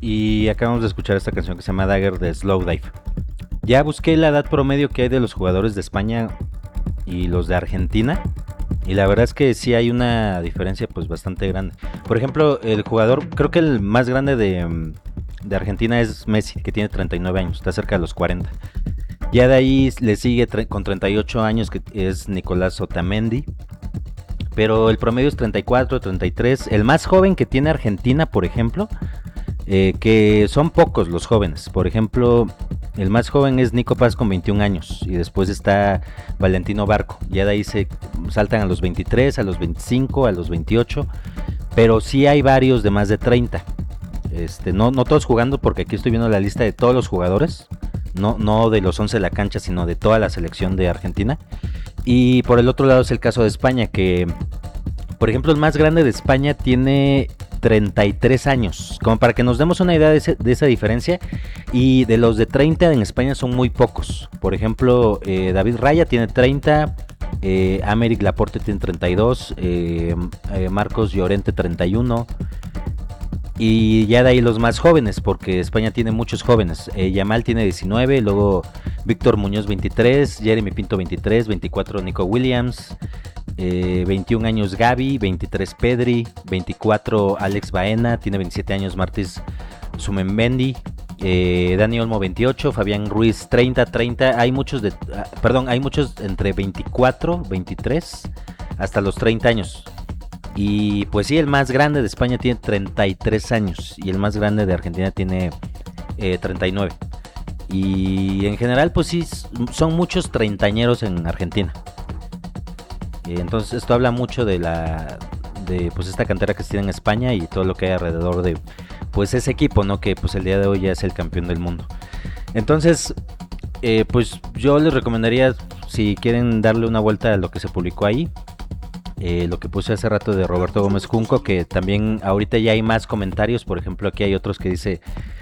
Y acabamos de escuchar esta canción que se llama Dagger de Slowdive. Ya busqué la edad promedio que hay de los jugadores de España y los de Argentina. Y la verdad es que sí hay una diferencia pues bastante grande. Por ejemplo, el jugador, creo que el más grande de Argentina es Messi, que tiene 39 años, está cerca de los 40. Ya de ahí le sigue con 38 años, que es Nicolás Otamendi. Pero el promedio es 34, 33. El más joven que tiene Argentina, por ejemplo, que son pocos los jóvenes. Por ejemplo, el más joven es Nico Paz con 21 años. Y después está Valentino Barco. Ya de ahí se saltan a los 23, a los 25, a los 28. Pero sí hay varios de más de 30. No todos jugando, porque aquí estoy viendo la lista de todos los jugadores. No de los 11 de la cancha, sino de toda la selección de Argentina. Y por el otro lado es el caso de España, que por ejemplo el más grande de España tiene 33 años, como para que nos demos una idea de esa diferencia. Y de los de 30 en España son muy pocos. Por ejemplo, David Raya tiene 30, Aymeric Laporte tiene 32, Marcos Llorente 31. Y ya de ahí los más jóvenes, porque España tiene muchos jóvenes. Yamal tiene 19, luego Víctor Muñoz 23, Jeremy Pinto 23, 24 Nico Williams, 21 años Gavi, 23 Pedri, 24 Alex Baena, tiene 27 años Martins Zubimendi, Dani Olmo 28, Fabián Ruiz 30, hay muchos hay muchos entre 24, 23 hasta los 30 años. Y pues sí, el más grande de España tiene 33 años y el más grande de Argentina tiene 39. Y en general pues sí, son muchos treintañeros en Argentina. Entonces esto habla mucho de pues esta cantera que se tiene en España y todo lo que hay alrededor de pues ese equipo, ¿no? Que pues el día de hoy ya es el campeón del mundo. Entonces pues yo les recomendaría, si quieren darle una vuelta a lo que se publicó ahí, lo que puse hace rato de Roberto Gómez Junco, que también ahorita ya hay más comentarios. Por ejemplo, aquí hay otros que dice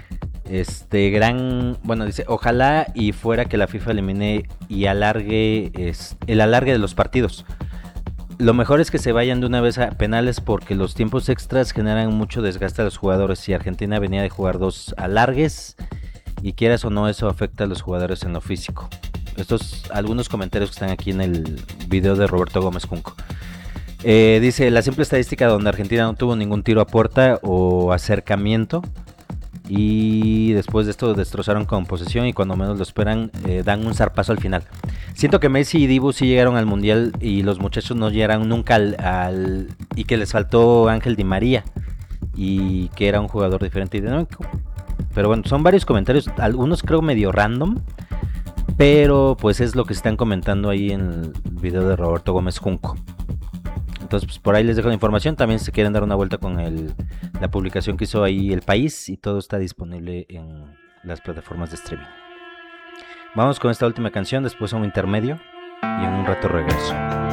dice, ojalá y fuera que la FIFA elimine y alargue el alargue de los partidos. Lo mejor es que se vayan de una vez a penales, porque los tiempos extras generan mucho desgaste a los jugadores. Y Argentina venía de jugar 2 alargues, y quieras o no, eso afecta a los jugadores en lo físico. Estos algunos comentarios que están aquí en el video de Roberto Gómez Junco. Dice, la simple estadística donde Argentina no tuvo ningún tiro a puerta o acercamiento, y después de esto destrozaron con posesión, y cuando menos lo esperan dan un zarpazo al final. Siento que Messi y Dibu sí llegaron al mundial y los muchachos no llegaron nunca y que les faltó Ángel Di María, y que era un jugador diferente y dinámico. Pero bueno, son varios comentarios, algunos creo medio random, pero pues es lo que están comentando ahí en el video de Roberto Gómez Junco. Entonces pues por ahí les dejo la información. También si quieren dar una vuelta con la publicación que hizo ahí El País, y todo está disponible en las plataformas de streaming. Vamos con esta última canción, después a un intermedio y en un rato regreso.